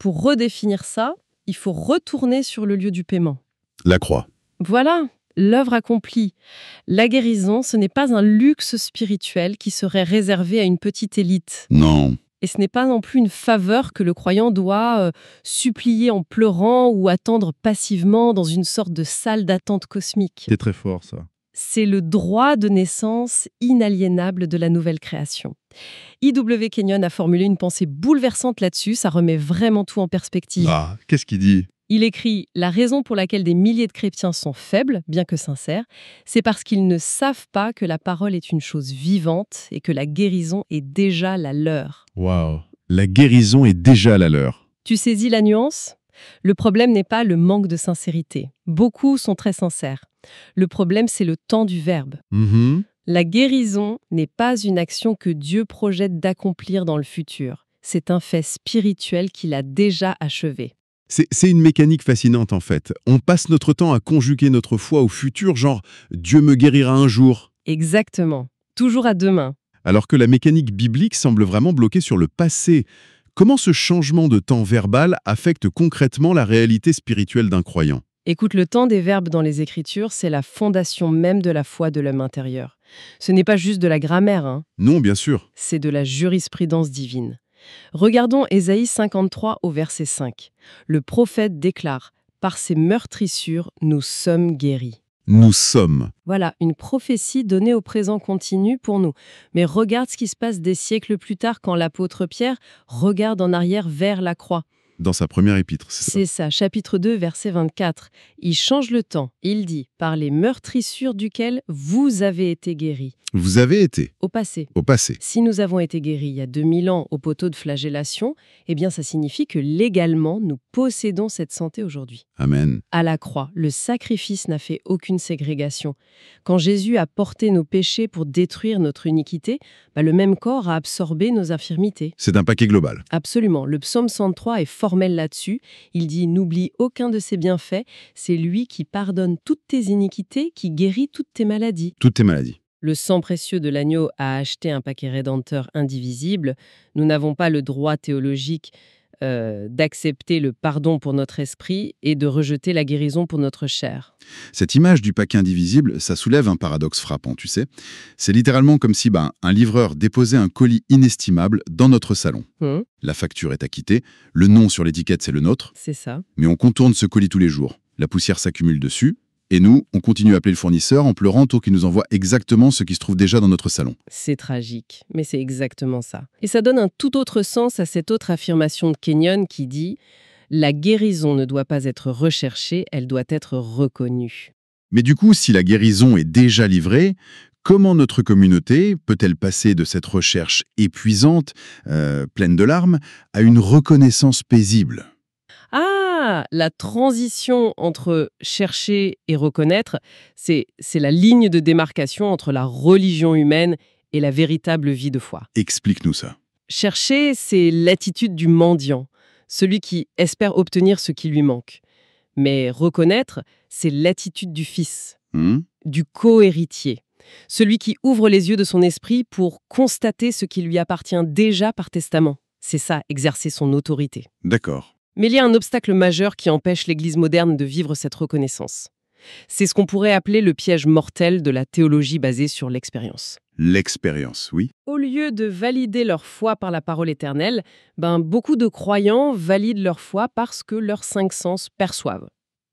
Pour redéfinir ça, il faut retourner sur le lieu du paiement. La croix. Voilà, l'œuvre accomplie. La guérison, ce n'est pas un luxe spirituel qui serait réservé à une petite élite. Non. Et ce n'est pas non plus une faveur que le croyant doit supplier en pleurant ou attendre passivement dans une sorte de salle d'attente cosmique. C'est très fort, ça. C'est le droit de naissance inaliénable de la nouvelle création. I.W. Kenyon a formulé une pensée bouleversante là-dessus, ça remet vraiment tout en perspective. Ah, qu'est-ce qu'il dit? Il écrit « La raison pour laquelle des milliers de chrétiens sont faibles, bien que sincères, c'est parce qu'ils ne savent pas que la parole est une chose vivante et que la guérison est déjà la leur. » Waouh. La guérison est déjà la leur. Tu saisis la nuance? Le problème n'est pas le manque de sincérité. Beaucoup sont très sincères. Le problème, c'est le temps du verbe. La guérison n'est pas une action que Dieu projette d'accomplir dans le futur. C'est un fait spirituel qu'il a déjà achevé. C'est une mécanique fascinante, en fait. On passe notre temps à conjuguer notre foi au futur, genre « Dieu me guérira un jour ». Exactement. Toujours à demain. Alors que la mécanique biblique semble vraiment bloquée sur le passé. Comment ce changement de temps verbal affecte concrètement la réalité spirituelle d'un croyant? Écoute, le temps des verbes dans les Écritures, c'est la fondation même de la foi de l'homme intérieur. Ce n'est pas juste de la grammaire, hein. Non, bien sûr. C'est de la jurisprudence divine. Regardons Ésaïe 53 au verset 5. Le prophète déclare « Par ses meurtrissures, nous sommes guéris ». Nous sommes. Voilà, une prophétie donnée au présent continu pour nous. Mais regarde ce qui se passe des siècles plus tard quand l'apôtre Pierre regarde en arrière vers la croix. Dans sa première épître, c'est ça. C'est ça, chapitre 2, verset 24. Il change le temps. Il dit « Par les meurtrissures duquel vous avez été guéris ». Vous avez été. Au passé. Au passé. Si nous avons été guéris il y a 2000 ans au poteau de flagellation, eh bien ça signifie que légalement, nous possédons cette santé aujourd'hui. Amen. À la croix, le sacrifice n'a fait aucune ségrégation. Quand Jésus a porté nos péchés pour détruire notre iniquité, le même corps a absorbé nos infirmités. C'est un paquet global. Absolument. Le psaume 103 est formel là-dessus. Il dit « N'oublie aucun de ses bienfaits. C'est lui qui pardonne toutes tes iniquités, qui guérit toutes tes maladies. » Toutes tes maladies. Le sang précieux de l'agneau a acheté un paquet rédempteur indivisible. Nous n'avons pas le droit théologique d'accepter le pardon pour notre esprit et de rejeter la guérison pour notre chair. Cette image du paquet indivisible, ça soulève un paradoxe frappant, tu sais. C'est littéralement comme si un livreur déposait un colis inestimable dans notre salon. La facture est acquittée, le nom sur l'étiquette c'est le nôtre. C'est ça. Mais on contourne ce colis tous les jours. La poussière s'accumule dessus. Et nous, on continue à appeler le fournisseur en pleurant pour qu'il nous envoie exactement ce qui se trouve déjà dans notre salon. C'est tragique, mais c'est exactement ça. Et ça donne un tout autre sens à cette autre affirmation de Kenyon qui dit « La guérison ne doit pas être recherchée, elle doit être reconnue. » Mais du coup, si la guérison est déjà livrée, comment notre communauté peut-elle passer de cette recherche épuisante, pleine de larmes, à une reconnaissance paisible ? Ah, la transition entre chercher et reconnaître, c'est la ligne de démarcation entre la religion humaine et la véritable vie de foi. Explique-nous ça. Chercher, c'est l'attitude du mendiant, celui qui espère obtenir ce qui lui manque. Mais reconnaître, c'est l'attitude du fils, du co-héritier, celui qui ouvre les yeux de son esprit pour constater ce qui lui appartient déjà par testament. C'est ça, exercer son autorité. D'accord. Mais il y a un obstacle majeur qui empêche l'Église moderne de vivre cette reconnaissance. C'est ce qu'on pourrait appeler le piège mortel de la théologie basée sur l'expérience. L'expérience, oui. Au lieu de valider leur foi par la parole éternelle, beaucoup de croyants valident leur foi parce que leurs 5 sens perçoivent.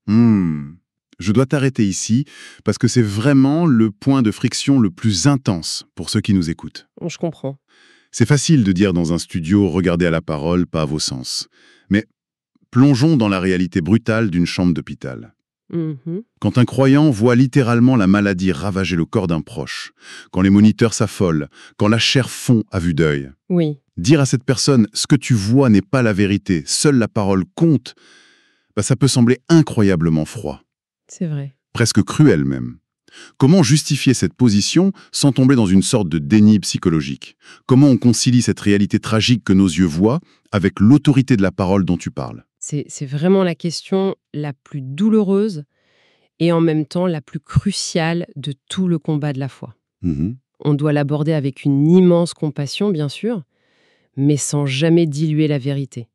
Je dois t'arrêter ici parce que c'est vraiment le point de friction le plus intense pour ceux qui nous écoutent. Je comprends. C'est facile de dire dans un studio « regardez à la parole, pas à vos sens ». Mais plongeons dans la réalité brutale d'une chambre d'hôpital. Quand un croyant voit littéralement la maladie ravager le corps d'un proche, quand les moniteurs s'affolent, quand la chair fond à vue d'œil, oui. Dire à cette personne « ce que tu vois n'est pas la vérité, seule la parole compte », ça peut sembler incroyablement froid. C'est vrai. Presque cruel même. Comment justifier cette position sans tomber dans une sorte de déni psychologique? Comment on concilie cette réalité tragique que nos yeux voient avec l'autorité de la parole dont tu parles? C'est vraiment la question la plus douloureuse et en même temps la plus cruciale de tout le combat de la foi. On doit l'aborder avec une immense compassion, bien sûr, mais sans jamais diluer la vérité.